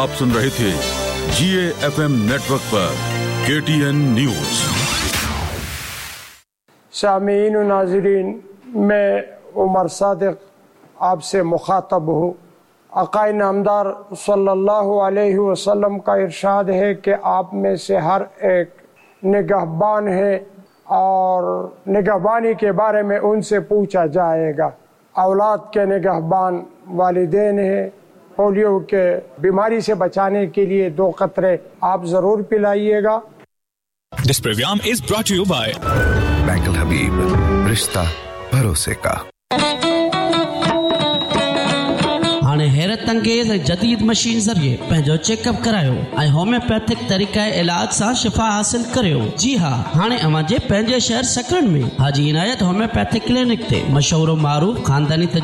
आप सुन रहे थे GAFM नेटवर्क पर KTN न्यूज। सामीन व नाज़रीन, मैं उमर सादिक आपसे मुखातब हूँ। आक़ाए नामदार सल्लल्लाहु अलैहि वसल्लम का इरशाद है कि आप में से हर एक निगहबान है और निगहबानी के बारे में उनसे पूछा जाएगा। औलाद के निगहबान वालिदैन है। पोलियो के बीमारी से बचाने के लिए 2 कतरे आप ज़रूर पिलाइएगा। This program is brought to you by bank अल हबीब, रिश्ता भरोसे का। हाणे हैरत अंगेज़ जदीद मशीन ज़रिए पंहिंजो चेकअप करायो ऐं होम्योपैथिक तरीक़े इलाज सां शिफ़ा हासिल करियो। जी हाँ, हाणे अव्हां जे पंहिंजे शहर सकरन में हाजी इनायत होम्योपैथिक क्लिनिक ते मशहूर मारूफ खानदानी